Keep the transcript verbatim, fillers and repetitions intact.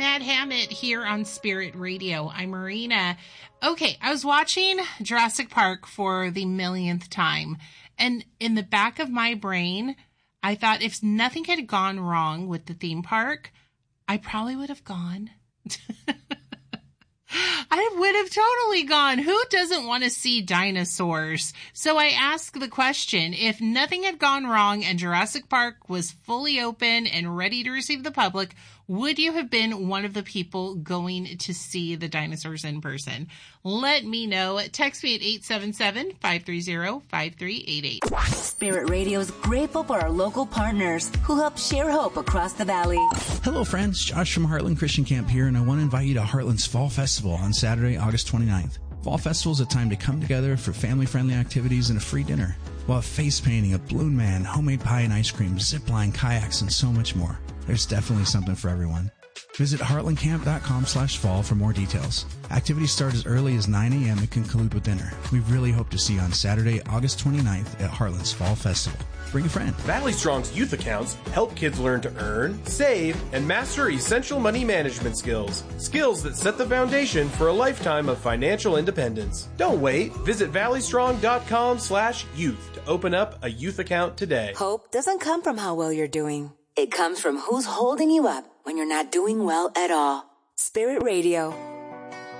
Mad Hammett here on Spirit Radio. I'm Marina. Okay, I was watching Jurassic Park for the millionth time, and in the back of my brain, I thought if nothing had gone wrong with the theme park, I probably would have gone. I would have totally gone. Who doesn't want to see dinosaurs? So I asked the question, if nothing had gone wrong and Jurassic Park was fully open and ready to receive the public, would you have been one of the people going to see the dinosaurs in person? Let me know. Text me at eight seven seven, five three zero, five three eight eight. Spirit Radio is grateful for our local partners who help share hope across the valley. Hello, friends. Josh from Heartland Christian Camp here, and I want to invite you to Heartland's Fall Festival on Saturday, August twenty-ninth. Fall Festival is a time to come together for family-friendly activities and a free dinner. We'll have face painting, a balloon man, homemade pie and ice cream, zip line, kayaks, and so much more. There's definitely something for everyone. Visit heartlandcamp.com slash fall for more details. Activities start as early as nine a.m. and conclude with dinner. We really hope to see you on Saturday, August twenty-ninth at Heartland's Fall Festival. Bring a friend. Valley Strong's youth accounts help kids learn to earn, save, and master essential money management skills. Skills that set the foundation for a lifetime of financial independence. Don't wait. Visit valleystrong.com slash youth to open up a youth account today. Hope doesn't come from how well you're doing. It comes from who's holding you up when you're not doing well at all. Spirit Radio.